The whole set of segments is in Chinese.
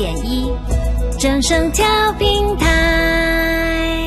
106.1正声调频台。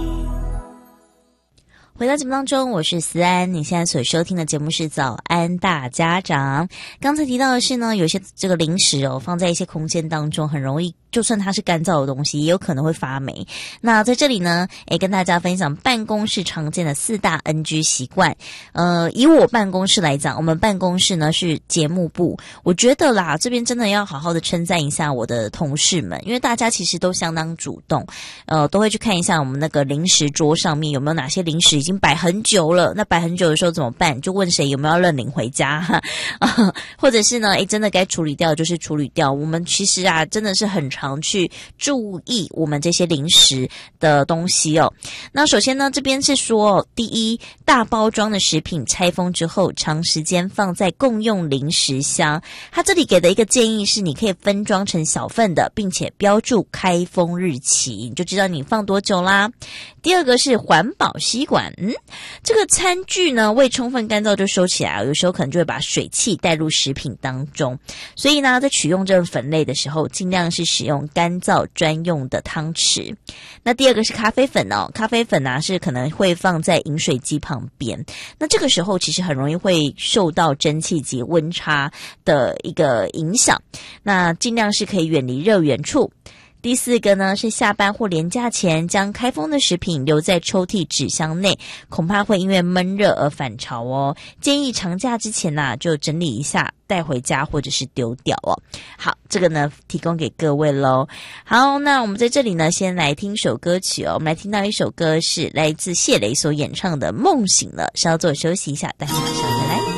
回到节目当中，我是思安，你现在所收听的节目是早安大家长。刚才提到的是呢，有些这个零食放在一些空间当中很容易，就算它是干燥的东西也有可能会发霉。那在这里呢跟大家分享办公室常见的4大 NG 习惯。以我办公室来讲，我们办公室呢是节目部，我觉得啦这边真的要好好的称赞一下我的同事们，因为大家其实都相当主动，都会去看一下我们那个零食桌上面有没有哪些零食已经摆很久了，那摆很久的时候怎么办？就问谁有没有要认领回家或者是呢真的该处理掉就是处理掉。我们其实真的是很常去注意我们这些零食的东西哦。那首先呢，这边是说第一，大包装的食品拆封之后长时间放在共用零食箱，它这里给的一个建议是你可以分装成小份的，并且标注开封日期，你就知道你放多久啦。第二个是环保吸管，这个餐具呢未充分干燥就收起来，有时候可能就会把水汽带入食品当中，所以呢在取用这种粉类的时候尽量是使用干燥专用的汤匙。那第二个是咖啡粉咖啡粉是可能会放在饮水机旁边，那这个时候其实很容易会受到蒸汽及温差的一个影响，那尽量是可以远离热源处。第四个呢是下班或连假前将开封的食品留在抽屉纸箱内，恐怕会因为闷热而反潮哦。建议长假之前就整理一下带回家或者是丢掉哦。好，这个呢提供给各位咯。好，那我们在这里呢先来听首歌曲我们来听到一首歌是来自谢雷所演唱的《梦醒了》，稍作休息一下，待会马上